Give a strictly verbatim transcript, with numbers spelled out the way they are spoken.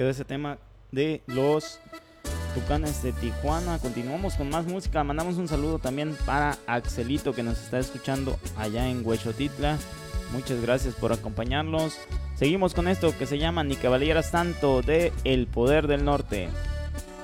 quedó ese tema de los Tucanes de Tijuana. Continuamos con más música. Mandamos un saludo también para Axelito, que nos está escuchando allá en Huexotitla. Muchas gracias por acompañarnos. Seguimos con esto que se llama Ni que valieras tanto, de El Poder del Norte.